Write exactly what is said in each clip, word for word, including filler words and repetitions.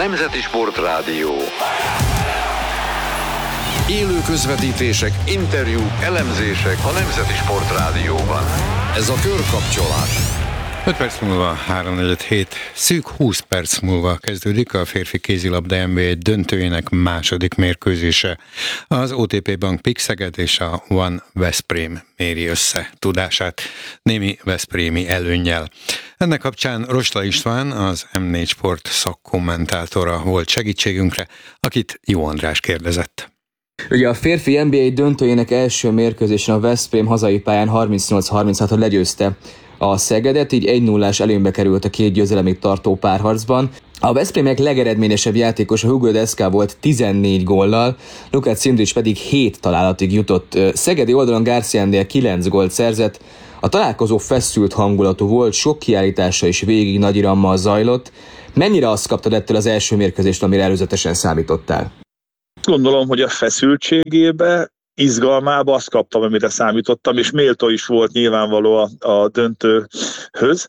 Nemzeti Sportrádió. Élő közvetítések, interjúk, elemzések a Nemzeti Sportrádióban. Ez a Körkapcsolás. öt perc múlva, háromnegyed hét, szűk húsz perc múlva kezdődik a férfi kézilabda en bé á döntőjének második mérkőzése. Az o té pé Bank Pik Szeged és a One Veszprém méri össze tudását némi veszprémi előnnyel. Ennek kapcsán Rostla István, az em négy Sport szakkommentátora volt segítségünkre, akit Jó András kérdezett. Ugye a férfi en bé á döntőjének első mérkőzésen a Veszprém hazai pályán harmincnyolc harminchaton legyőzte a Szegedet, így egy nullás előnybe került a két győzelemig tartó párharcban. A Veszprémek legeredményesebb játékosa Hugo Deszka volt tizennégy góllal, Lukács Szindrics pedig hét találatig jutott. Szegedi oldalon García Andía kilenc gólt szerzett. A találkozó feszült hangulatú volt, sok kiállítása is végig nagy irammal zajlott. Mennyire azt kaptad ettől az első mérkőzést, amire előzetesen számítottál? Gondolom, hogy a feszültségébe, izgalmába azt kaptam, amire számítottam, és méltó is volt nyilvánvaló a, a döntőhöz.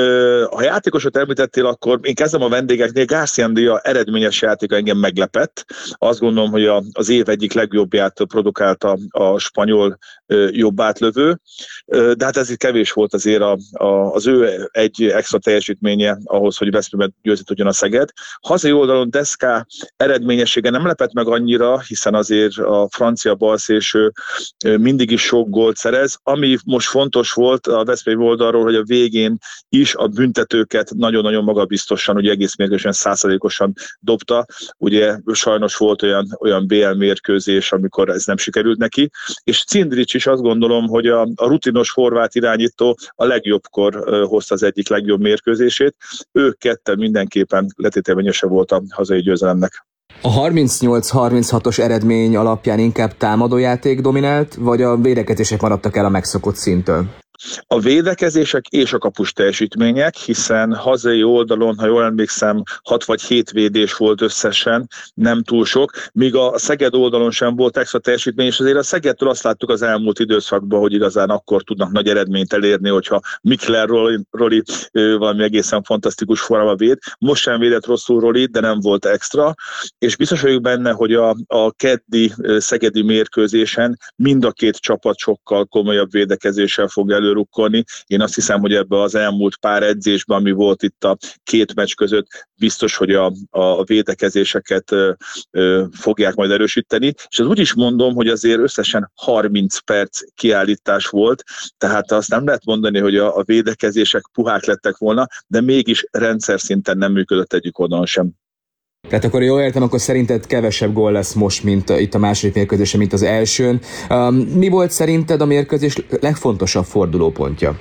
Ha játékosot említettél, akkor én kezdem a vendégeknél. García Andía eredményes játéka engem meglepett. Azt gondolom, hogy a, az év egyik legjobbját produkálta a spanyol jobb átlövő, de hát ez itt kevés volt azért a, a, az ő egy extra teljesítménye ahhoz, hogy Veszprémet győzni tudjon a Szeged. Hazai oldalon Deszka eredményessége nem lepett meg annyira, hiszen azért a francia balszélső mindig is sok gólt szerez. Ami most fontos volt a Veszprém oldalról, hogy a végén is a büntetőket nagyon-nagyon magabiztosan, ugye egész mérkőzésen százszerzalékosan dobta. Ugye sajnos volt olyan, olyan bé el mérkőzés, amikor ez nem sikerült neki, és Szindrics is azt gondolom, hogy a, a rutinos horvát irányító a legjobbkor uh, hozta az egyik legjobb mérkőzését. Ők ketten mindenképpen letéteményese volt a hazai győzelemnek. A harmincnyolc harminchatos eredmény alapján inkább támadójáték dominált, vagy a védekezések maradtak el a megszokott szinttől? A védekezések és a kapus teljesítmények, hiszen hazai oldalon, ha jól emlékszem, hat vagy hét védés volt összesen, nem túl sok, míg a Szeged oldalon sem volt extra teljesítmény, és azért a Szegedtől azt láttuk az elmúlt időszakban, hogy igazán akkor tudnak nagy eredményt elérni, hogyha Mikler Roli, Roli valami egészen fantasztikus formában véd. Most sem védett rosszul Roli, de nem volt extra, és biztos vagyok benne, hogy a, a keddi szegedi mérkőzésen mind a két csapat sokkal komolyabb védekezéssel fog elő rukkolni. Én azt hiszem, hogy ebbe az elmúlt pár edzésben, ami volt itt a két meccs között, biztos, hogy a, a védekezéseket ö, ö, fogják majd erősíteni, és az úgy is mondom, hogy azért összesen harminc perc kiállítás volt, tehát azt nem lehet mondani, hogy a, a védekezések puhák lettek volna, de mégis rendszer szinten nem működött egyik oldalon sem. Tehát akkor jól értem, akkor szerinted kevesebb gól lesz most, mint itt a második mérkőzésen, mint az elsőn. Um, mi volt szerinted a mérkőzés legfontosabb fordulópontja?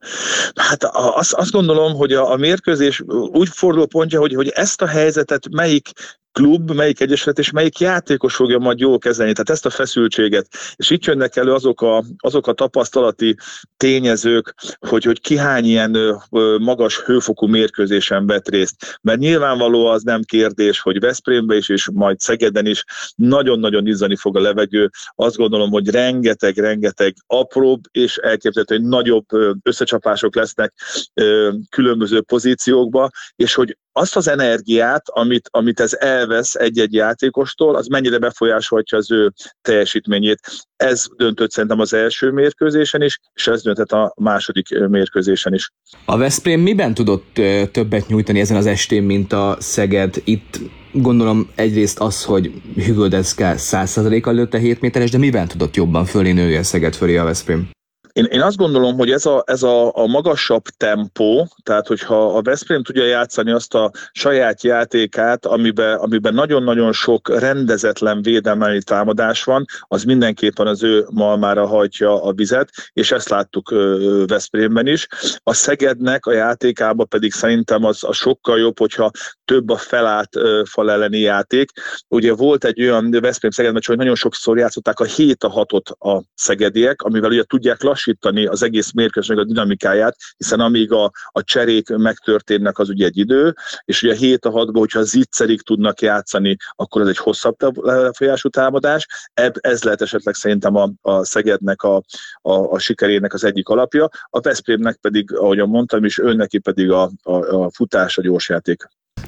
Hát azt, azt gondolom, hogy a, a mérkőzés úgy fordulópontja, hogy, hogy ezt a helyzetet melyik klub, melyik egyesület és melyik játékos fogja majd jól kezelni, tehát ezt a feszültséget. És itt jönnek elő azok a, azok a tapasztalati tényezők, hogy, hogy ki hány ilyen magas hőfokú mérkőzésen vett részt. Mert nyilvánvaló az nem kérdés, hogy Veszprémben is, és majd Szegeden is nagyon-nagyon izzani fog a levegő. Azt gondolom, hogy rengeteg-rengeteg apróbb és elképzelhető, hogy nagyobb összecsapások lesznek különböző pozíciókba, és hogy azt az energiát, amit, amit ez elvesz egy-egy játékostól, az mennyire befolyásolhatja az ő teljesítményét. Ez döntött szerintem az első mérkőzésen is, és ez döntött a második mérkőzésen is. A Veszprém miben tudott többet nyújtani ezen az estén, mint a Szeged? Itt gondolom egyrészt az, hogy Hugo Deszka száz százalékkal lőtte hét méteres, de miben tudott jobban fölé nőni a Szeged fölé a Veszprém? Én, én azt gondolom, hogy ez, a, ez a, a magasabb tempó, tehát hogyha a Veszprém tudja játszani azt a saját játékát, amiben, amiben nagyon-nagyon sok rendezetlen védelmi támadás van, az mindenképpen az ő malmára hajtja a vizet, és ezt láttuk ö, Veszprémben is. A Szegednek a játékában pedig szerintem az, az sokkal jobb, hogyha több a felállt ö, fal elleni játék. Ugye volt egy olyan Veszprém-Szeged meccs, hogy nagyon sokszor játszották a hét a hatot a szegediek, amivel ugye tudják lassítani az egész mérkőzésnek a dinamikáját, hiszen amíg a, a cserék megtörténnek, az ugye egy idő, és ugye hét a hatban, hogyha zicserig tudnak játszani, akkor ez egy hosszabb lefolyású támadás. Ebb, ez lehet esetleg szerintem a, a Szegednek a, a, a sikerének az egyik alapja. A Veszprémnek pedig, ahogyan mondtam is, őnneki pedig a, a, a futás, a gyorsjáték.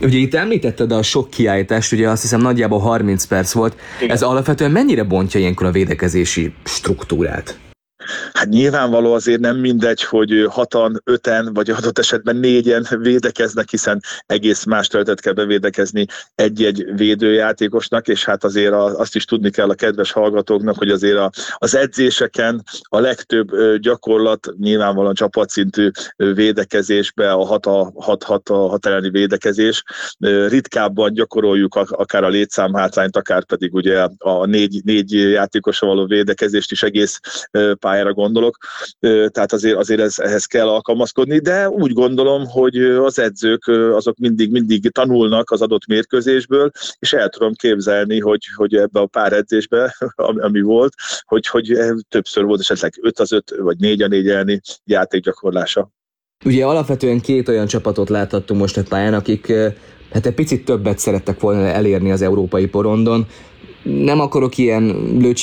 Ugye itt említetted a sok kiállítást, ugye azt hiszem nagyjából harminc perc volt. Igen. Ez alapvetően mennyire bontja ilyenkor a védekezési struktúrát? Hát nyilvánvaló azért nem mindegy, hogy hatan, öten, vagy adott esetben négyen védekeznek, hiszen egész más területet kell bevédekezni egy-egy védőjátékosnak, és hát azért azt is tudni kell a kedves hallgatóknak, hogy azért az edzéseken a legtöbb gyakorlat nyilvánvalóan csapatszintű védekezésbe, a hat hat elleni védekezés. Ritkábban gyakoroljuk akár a létszámhátrányt, akár pedig ugye a négy, négy játékosra való védekezést is egész pályára gondolok, tehát azért, azért ez, ehhez kell alkalmazkodni, de úgy gondolom, hogy az edzők azok mindig, mindig tanulnak az adott mérkőzésből, és el tudom képzelni, hogy, hogy ebbe a pár edzésbe, ami volt, hogy, hogy többször volt esetleg öt az öt, vagy négy a négy elleni játékgyakorlása. Ugye alapvetően két olyan csapatot láthattunk most a pályán, akik hát egy picit többet szerettek volna elérni az európai porondon. Nem akarok ilyen